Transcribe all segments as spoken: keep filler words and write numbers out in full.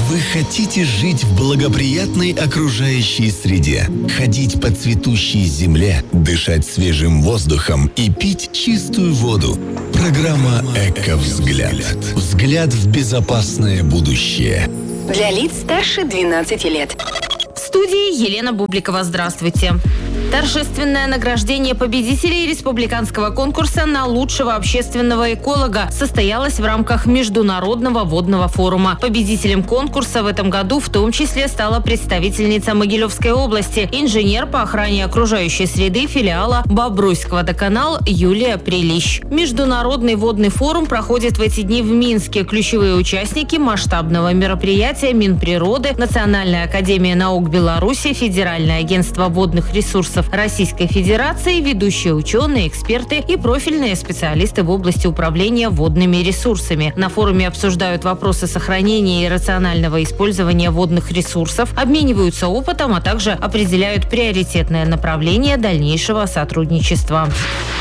Вы хотите жить в благоприятной окружающей среде, ходить по цветущей земле, дышать свежим воздухом и пить чистую воду. Программа «Эко-взгляд». Взгляд в безопасное будущее. Для лиц старше двенадцати лет. В студии Елена Бубликова. Здравствуйте. Торжественное награждение победителей республиканского конкурса на лучшего общественного эколога состоялось в рамках Международного водного форума. Победителем конкурса в этом году в том числе стала представительница Могилевской области, инженер по охране окружающей среды филиала Бобруйский водоканал Юлия Прилищ. Международный водный форум проходит в эти дни в Минске. Ключевые участники масштабного мероприятия: Минприроды, Национальная академия наук Беларуси, Федеральное агентство водных ресурсов Российской Федерации, ведущие ученые, эксперты и профильные специалисты в области управления водными ресурсами. На форуме обсуждают вопросы сохранения и рационального использования водных ресурсов, обмениваются опытом, а также определяют приоритетное направление дальнейшего сотрудничества.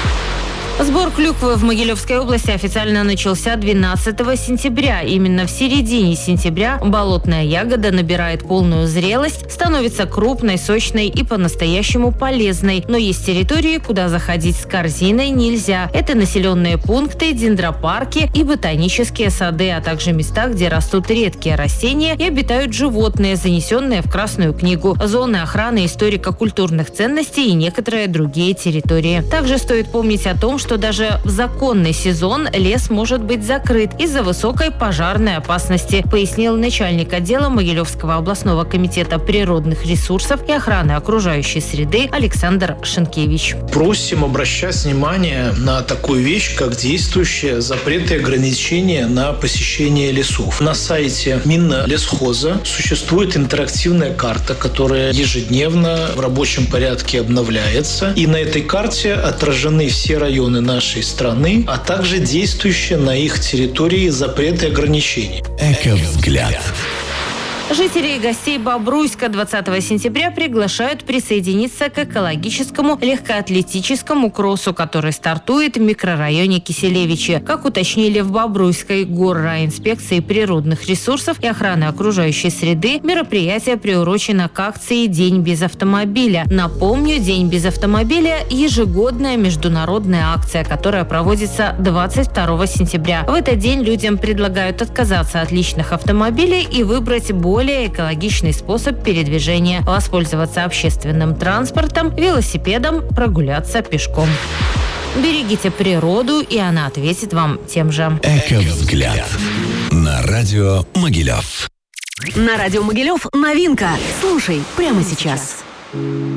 Сбор клюквы в Могилевской области официально начался двенадцатого сентября. Именно в середине сентября болотная ягода набирает полную зрелость, становится крупной, сочной и по-настоящему полезной. Но есть территории, куда заходить с корзиной нельзя. Это населенные пункты, дендропарки и ботанические сады, а также места, где растут редкие растения и обитают животные, занесенные в Красную книгу, зоны охраны историко-культурных ценностей и некоторые другие территории. Также стоит помнить о том, что что даже в законный сезон лес может быть закрыт из-за высокой пожарной опасности, пояснил начальник отдела Могилевского областного комитета природных ресурсов и охраны окружающей среды Александр Шенкевич. Просим обращать внимание на такую вещь, как действующие запреты и ограничения на посещение лесов. На сайте Минлесхоза существует интерактивная карта, которая ежедневно в рабочем порядке обновляется. И на этой карте отражены все районы нашей страны, а также действующие на их территории запреты и ограничения. Эко-взгляд. Жители и гостей Бобруйска двадцатого сентября приглашают присоединиться к экологическому легкоатлетическому кроссу, который стартует в микрорайоне Киселевичи. Как уточнили в Бобруйской горрайинспекции природных ресурсов и охраны окружающей среды, мероприятие приурочено к акции «День без автомобиля». Напомню, «День без автомобиля» – ежегодная международная акция, которая проводится двадцать второго сентября. В этот день людям предлагают отказаться от личных автомобилей и выбрать более более экологичный способ передвижения, воспользоваться общественным транспортом, велосипедом, прогуляться пешком. Берегите природу, и она ответит вам тем же. Эко-взгляд. На радио Могилев. На радио Могилев новинка. Слушай прямо сейчас.